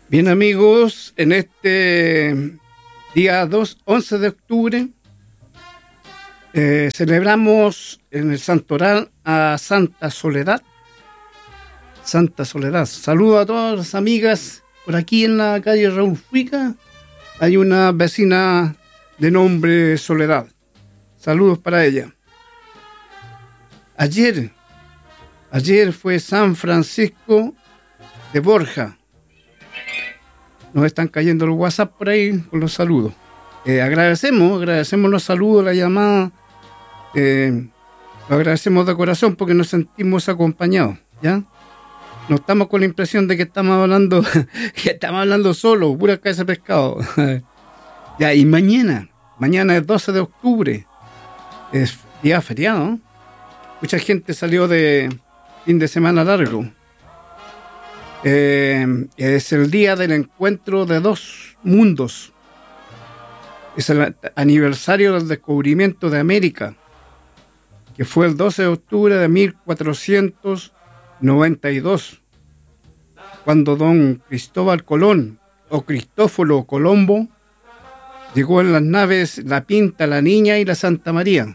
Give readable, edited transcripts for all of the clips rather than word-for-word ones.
Bien, amigos, en este día 11 de octubre celebramos en el Santoral a Santa Soledad. Santa Soledad. Saludo a todas las amigas. Por aquí en la calle Raúl Fuica hay una vecina de nombre Soledad. Saludos para ella. Ayer fue San Francisco de Borja. Nos están cayendo los WhatsApp por ahí con los saludos. Agradecemos los saludos, la llamada. Lo agradecemos de corazón porque nos sentimos acompañados, ¿ya? No estamos con la impresión de que estamos hablando solo, pura cabeza de pescado. Ya, y mañana es 12 de octubre, es día feriado, ¿no? Mucha gente salió de fin de semana largo. Es el día del encuentro de dos mundos. Es el aniversario del descubrimiento de América, que fue el 12 de octubre de 1492, cuando don Cristóbal Colón o Cristóforo Colombo llegó en las naves La Pinta, La Niña y la Santa María.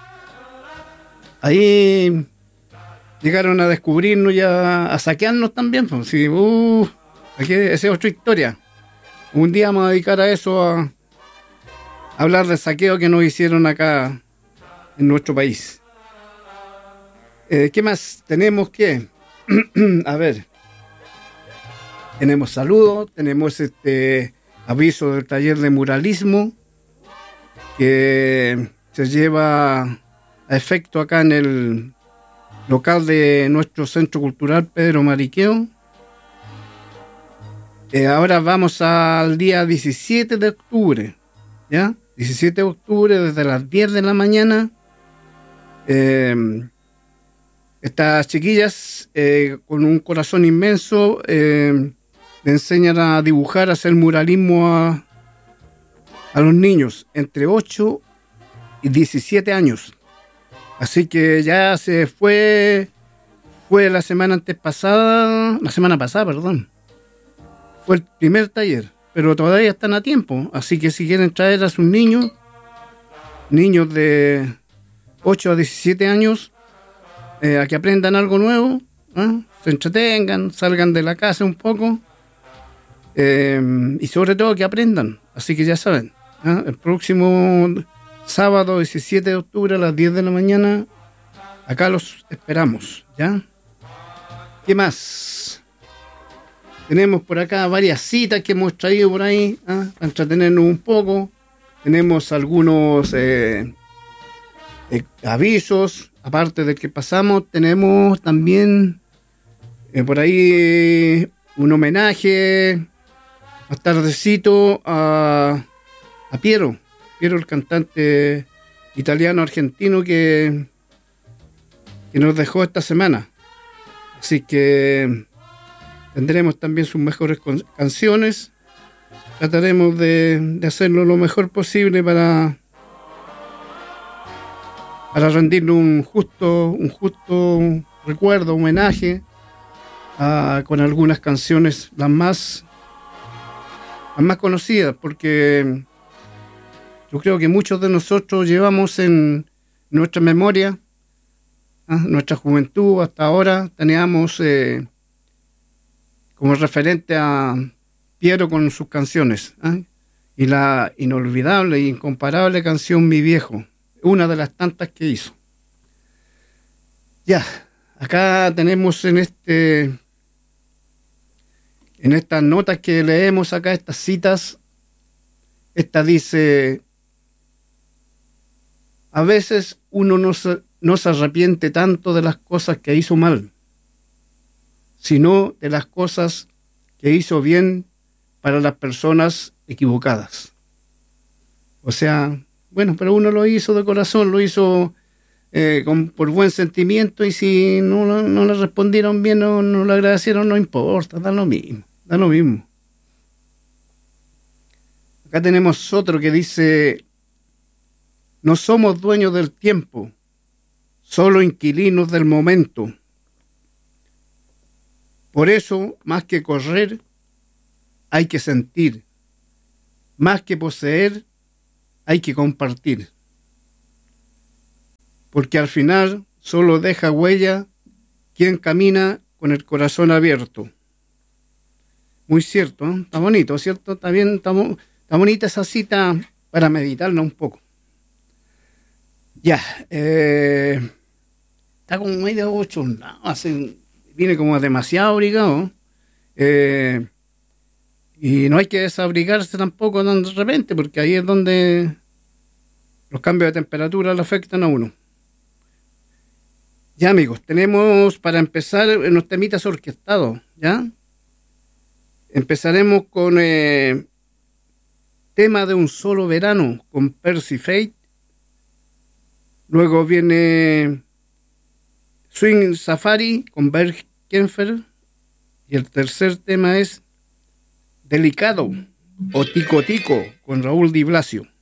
Ahí llegaron a descubrirnos y a saquearnos también. Pues. Sí, aquí esa es otra historia. Un día vamos a dedicar a eso, a hablar del saqueo que nos hicieron acá en nuestro país. ¿Qué más? Tenemos que... a ver. Tenemos saludos, tenemos aviso del taller de muralismo que se lleva a efecto acá en el local de nuestro Centro Cultural Pedro Mariqueo. Ahora vamos al día 17 de octubre, ¿ya? 17 de octubre desde las 10 de la mañana. Estas chiquillas con un corazón inmenso le enseñan a dibujar, a hacer muralismo a los niños entre 8 y 17 años. Así que ya se fue la semana pasada, perdón. Fue el primer taller, pero todavía están a tiempo. Así que si quieren traer a sus niños de 8 a 17 años, a que aprendan algo nuevo, se entretengan, salgan de la casa un poco, y sobre todo que aprendan. Así que ya saben, el próximo sábado 17 de octubre a las 10 de la mañana, acá los esperamos, ¿ya? ¿Qué más? Tenemos por acá varias citas que hemos traído por ahí, para entretenernos un poco. Tenemos algunos avisos, aparte del que pasamos, tenemos también por ahí un homenaje más tardecito a Piero, el cantante italiano-argentino que nos dejó esta semana. Así que tendremos también sus mejores canciones. Trataremos de hacerlo lo mejor posible para rendirle un justo recuerdo, homenaje con algunas canciones las más conocidas, porque yo creo que muchos de nosotros llevamos en nuestra memoria, nuestra juventud hasta ahora, teníamos como referente a Piero con sus canciones, y la inolvidable e incomparable canción Mi Viejo, una de las tantas que hizo. Ya, acá tenemos en estas notas que leemos acá, estas citas, esta dice: a veces uno no se arrepiente tanto de las cosas que hizo mal, sino de las cosas que hizo bien para las personas equivocadas. O sea, bueno, pero uno lo hizo de corazón, lo hizo por buen sentimiento, y si no le respondieron bien, no le agradecieron, no importa, da lo mismo. Acá tenemos otro que dice: no somos dueños del tiempo, solo inquilinos del momento. Por eso, más que correr, hay que sentir. Más que poseer, hay que compartir. Porque al final solo deja huella quien camina con el corazón abierto. Muy cierto, ¿eh? Está bonito, ¿cierto? Está bien, está bonita esa cita para meditarla un poco. Ya, está como medio ochundado, viene como demasiado abrigado. Y no hay que desabrigarse tampoco tan de repente, porque ahí es donde los cambios de temperatura le afectan a uno. Ya, amigos, tenemos para empezar unos temitas orquestados, ¿ya? Empezaremos con tema de un solo verano con Percy Faith. Luego viene Swing Safari con Bert Kaempfer. Y el tercer tema es Delicado o Tico Tico con Raúl Di Blasio.